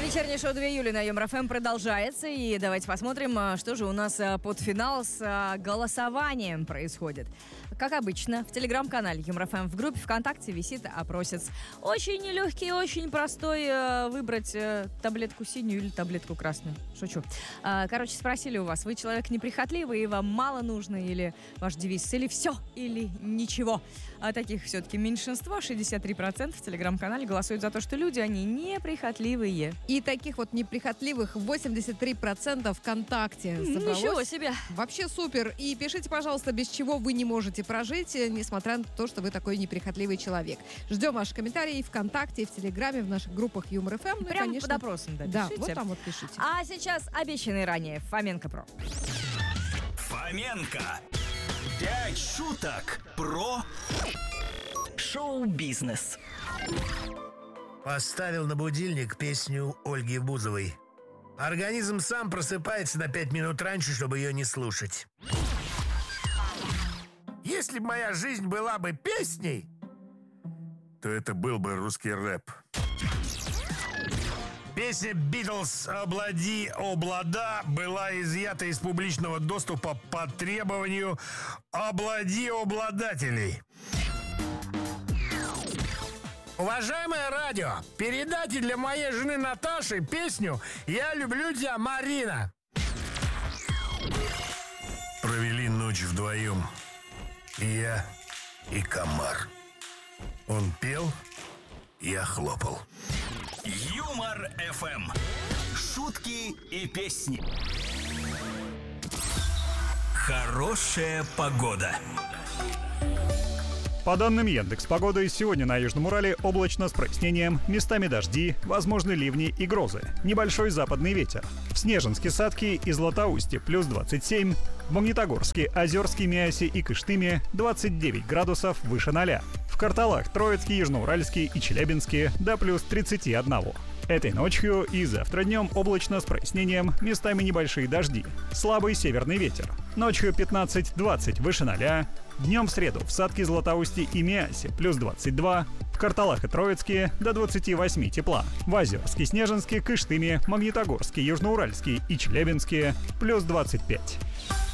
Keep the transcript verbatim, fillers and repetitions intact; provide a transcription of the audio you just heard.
Вечернее шоу два июля на Юмор-ФМ продолжается. И давайте посмотрим, что же у нас под финал с голосованием происходит. Как обычно, в телеграм-канале Юмор-ФМ в группе ВКонтакте висит опросец. Очень нелегкий, очень простой выбрать таблетку синюю или таблетку красную. Шучу. Короче, спросили у вас, вы человек неприхотливый и вам мало нужно, или ваш девиз или все, или ничего. А таких все-таки меньшинство, шестьдесят три процента в телеграм-канале голосуют за то, что люди, они неприхотливые. И таких вот неприхотливых восемьдесят три процента ВКонтакте собралось. Ничего себе! Вообще супер. И пишите, пожалуйста, без чего вы не можете прожить, несмотря на то, что вы такой неприхотливый человек. Ждем ваши комментарии ВКонтакте, в Телеграме, в наших группах Юмор-ФМ. Ну, прям конечно, под опросом, да, да, пишите. вот там вот пишите. А сейчас обещанный ранее Фоменко Про. Фоменко. Пять шуток про шоу-бизнес. Поставил на будильник песню Ольги Бузовой. Организм сам просыпается на пять минут раньше, чтобы ее не слушать. Если бы моя жизнь была бы песней, то это был бы русский рэп. Песня «Битлз» «Облади, облада» была изъята из публичного доступа по требованию «Облади обладателей». Уважаемое радио, передайте для моей жены Наташи песню «Я люблю тебя, Марина». Провели ночь вдвоем. И я, и комар. Он пел, я хлопал. Юмор-ФМ. Шутки и песни. Хорошая погода. По данным Яндекс.Погоды, сегодня на Южном Урале облачно с прояснением, местами дожди, возможны ливни и грозы, небольшой западный ветер. В Снежинске, Садке и Златоусте плюс двадцать семь, в Магнитогорске, Озерске, Миасе и Кыштыме двадцать девять градусов выше ноля. В Карталах, Троицке, Южноуральске и Челябинске до плюс тридцать один. Этой ночью и завтра днем облачно с прояснением, местами небольшие дожди, слабый северный ветер. Ночью пятнадцать-двадцать выше ноля. Днем в среду в Садке, Златоусте и Миасе плюс двадцать два, в Карталах и Троицке до двадцати восьми тепла. В Озерске, Снежинске, Кыштыме, Магнитогорске, Южноуральске и Челябинске плюс двадцать пять.